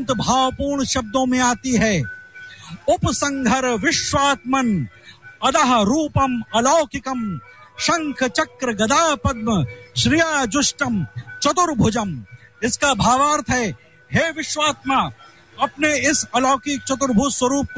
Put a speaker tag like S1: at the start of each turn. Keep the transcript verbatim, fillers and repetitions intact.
S1: भावपूर्ण शब्दों में आती है। उपसंहर विश्वात्मन अदह रूपम अलौकिकम शंख चक्र गदा पद्म श्रिया जुष्टम चतुर्भुजम। इसका भावार्थ है, हे विश्वात्मा, अपने इस अलौकिक चतुर्भुज स्वरूप